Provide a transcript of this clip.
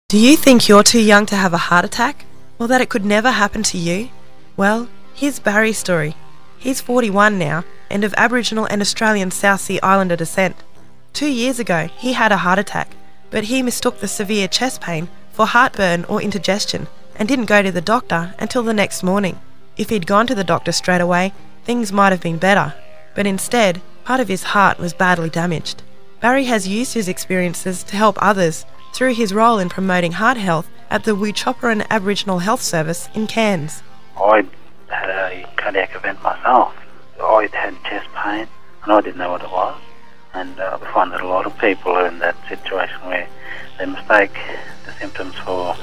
Do you think you're too young to have a heart attack? Or that it could never happen to you? Well, here's Barry's story. He's 41 now, and of Aboriginal and Australian South Sea Islander descent. 2 years ago, he had a heart attack, but he mistook the severe chest pain for heartburn or indigestion and didn't go to the doctor until the next morning. If he'd gone to the doctor straight away, things might have been better, but instead, part of his heart was badly damaged. Barry has used his experiences to help others through his role in promoting heart health at the Wuchopperen Aboriginal Health Service in Cairns. I had a cardiac event myself. I had chest pain and I didn't know what it was. And we find that a lot of people are in that situation where they mistake the symptoms for